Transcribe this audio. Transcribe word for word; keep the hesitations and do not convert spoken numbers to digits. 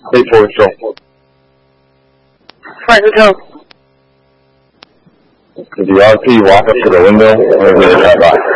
eight four control. Flight Hotel. Did the R P walk up to the window or did it drive by?